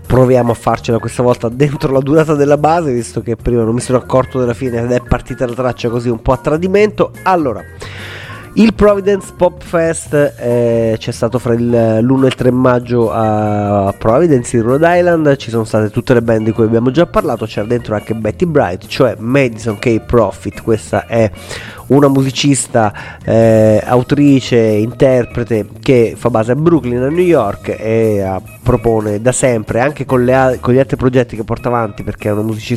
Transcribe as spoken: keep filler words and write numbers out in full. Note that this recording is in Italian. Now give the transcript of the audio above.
proviamo a farcela questa volta dentro la durata della base, visto che prima non mi sono accorto della fine ed è partita la traccia così un po' a tradimento. Allora, il Providence Pop Fest eh, c'è stato fra il, l'uno e il tre maggio a Providence in Rhode Island. Ci sono state tutte le band di cui abbiamo già parlato, c'era dentro anche Betty Bright, cioè Madison K. Profit. Questa è una musicista, eh, autrice, interprete che fa base a Brooklyn, a New York, e uh, propone da sempre, anche con, le, con gli altri progetti che porta avanti, perché è una musicista